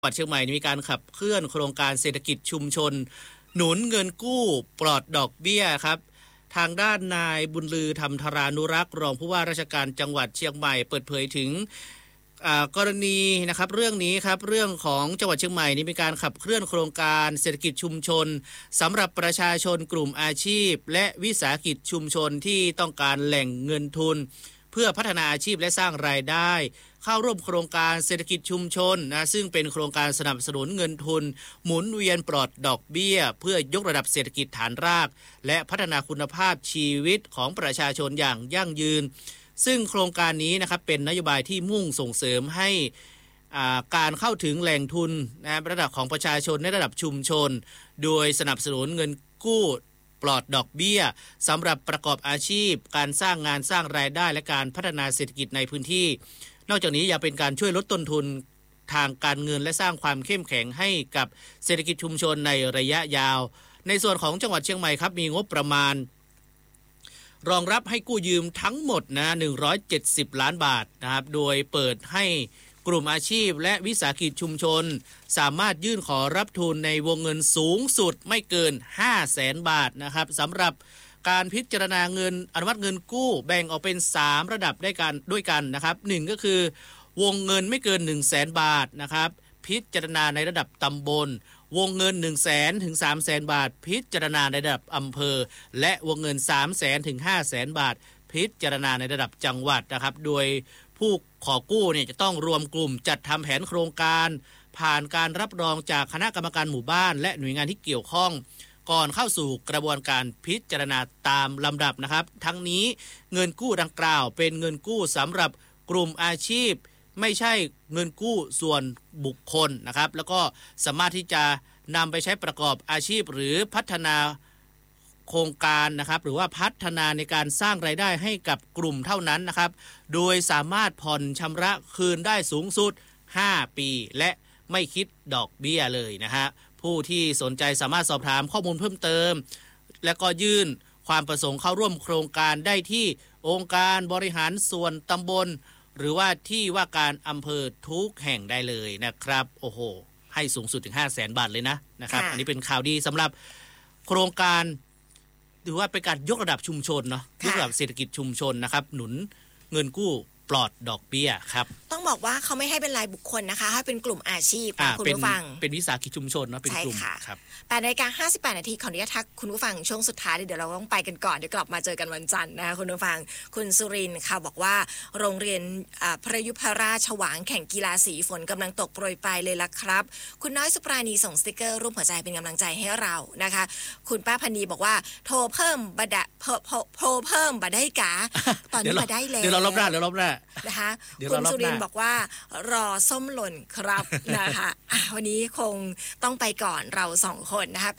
จังหวัดเชียงใหม่มีการขับเคลื่อนโครงการเศรษฐกิจชุมชนหนุนเงินกู้ปลอดดอกเบี้ยครับทางด้านนายบุญลือธรรมธารานุรักษ์รองผู้ว่าราชการจังหวัดเชียงใหม่เปิดเผยถึงกรณีนะครับเรื่องนี้ครับเรื่องของจังหวัดเชียงใหม่นี้มีการขับเคลื่อนโครงการเศรษฐกิจชุมชนสำหรับประชาชนกลุ่มอาชีพและวิสาหกิจชุมชนที่ต้องการแหล่งเงินทุนเพื่อพัฒนาอาชีพและสร้างรายได้เข้าร่วมโครงการเศรษฐกิจชุมชนนะซึ่งเป็นโครงการสนับสนุนเงินทุนหมุนเวียนปลอดดอกเบี้ยเพื่อยกระดับเศรษฐกิจฐานรากและพัฒนาคุณภาพชีวิตของประชาชนอย่างยั่งยืนซึ่งโครงการนี้นะครับเป็นนโยบายที่มุ่งส่งเสริมให้การเข้าถึงแหล่งทุนนะระดับของประชาชนในระดับชุมชนโดยสนับสนุนเงินกู้ปลอดดอกเบี้ยสำหรับประกอบอาชีพการสร้างงานสร้างรายได้และการพัฒนาเศรษฐกิจในพื้นที่นอกจากนี้ยังเป็นการช่วยลดต้นทุนทางการเงินและสร้างความเข้มแข็งให้กับเศรษฐกิจชุมชนในระยะยาวในส่วนของจังหวัดเชียงใหม่ครับมีงบประมาณรองรับให้กู้ยืมทั้งหมดนะ170ล้านบาทนะครับโดยเปิดให้กลุ่มอาชีพและวิสาหกิจชุมชนสามารถยื่นขอรับทุนในวงเงินสูงสุดไม่เกิน 500,000 บาทนะครับสำหรับการพิจารณาเงินอนุมัติเงินกู้แบ่งออกเป็น3ระดับด้วยกันนะครับ1ก็คือวงเงินไม่เกิน 100,000 บาทนะครับพิจารณาในระดับตำบลวงเงิน 100,000 ถึง 300,000 บาทพิจารณาในระดับอำเภอและวงเงิน 300,000 ถึง 500,000 บาทพิจารณาในระดับจังหวัดนะครับโดยผู้ขอกู้เนี่ยจะต้องรวมกลุ่มจัดทำแผนโครงการผ่านการรับรองจากคณะกรรมการหมู่บ้านและหน่วยงานที่เกี่ยวข้องก่อนเข้าสู่กระบวนการพิจารณาตามลำดับนะครับทั้งนี้เงินกู้ดังกล่าวเป็นเงินกู้สำหรับกลุ่มอาชีพไม่ใช่เงินกู้ส่วนบุคคลนะครับแล้วก็สามารถที่จะนำไปใช้ประกอบอาชีพหรือพัฒนาโครงการนะครับหรือว่าพัฒนาในการสร้างรายได้ให้กับกลุ่มเท่านั้นนะครับโดยสามารถผ่อนชำระคืนได้สูงสุด5ปีและไม่คิดดอกเบี้ยเลยนะฮะผู้ที่สนใจสามารถสอบถามข้อมูลเพิ่มเติมและก็ยื่นความประสงค์เข้าร่วมโครงการได้ที่องค์การบริหารส่วนตำบลหรือว่าที่ว่าการอำเภอทุกแห่งได้เลยนะครับโอ้โหให้สูงสุดถึง 500,000 บาทเลยนะครับอันนี้เป็นข่าวดีสำหรับโครงการถือว่าเป็นการยกระดับชุมชนเนาะยกระดับเศรษฐกิจชุมชนนะครับหนุนเงินกู้ปลอดดอกเบี้ยครับต้องบอกว่าเขาไม่ให้เป็นรายบุคคลนะคะให้เป็นกลุ่มอาชีพนะคุณผู้ฟังเป็นวิสาหกิจชุมชนเนาะเป็นกลุ่มครับ8:58 น.ขออนุญาตทักคุณผู้ฟังช่วงสุดท้ายเดี๋ยวเราต้องไปกันก่อนเดี๋ยวกลับมาเจอกันวันจันทร์นะคะคุณผู้ฟังคุณสุรินทร์ค่ะบอกว่าโรงเรียนพระยุพราชฉวางแข่งกีฬาสีฝนกำลังตกโปรยปลายเลยล่ะครับคุณน้อยสุปราณีส่งสติกเกอร์รูปหัวใจเป็นกำลังใจให้เรานะคะคุณป้าพันนีบอกว่าโทรเพิ่มบัได้กาตอนนี้มาได้แล้วเดี๋ยวเรารอบหน้านะคะคุณสุรินทร์บอกว่ารอส้มหล่นครับนะคะวันนี้คงต้องไปก่อนเรา2คนนะคะ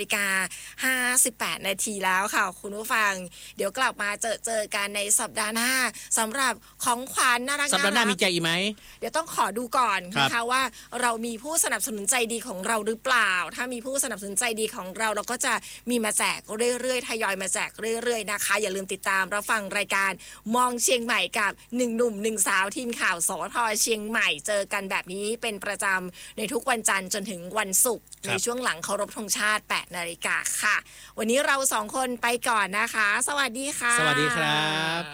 8:58 น.แล้วค่ะคุณผู้ฟังเดี๋ยวกลับมาเจอกันในสัปดาห์หน้าสำหรับของขวัญน่ารักสัปดาห์หน้ามีแจกอีกไหมเดี๋ยวต้องขอดูก่อนนะคะว่าเรามีผู้สนับสนุนใจดีของเราหรือเปล่าถ้ามีผู้สนับสนุนใจดีของเราเราก็จะมีมาแจกเรื่อยๆทยอยมาแจกเรื่อยๆนะคะอย่าลืมติดตามรับฟังรายการมองเชียงใหม่กับ1 หนุ่ม 1 สาวทีมข่าวสท.เชียงใหม่เจอกันแบบนี้เป็นประจำในทุกวันจันทร์จนถึงวันศุกร์ในช่วงหลังเคารพธงชาติ 8 นาฬิกาค่ะวันนี้เรา2คนไปก่อนนะคะสวัสดีค่ะสวัสดีครับ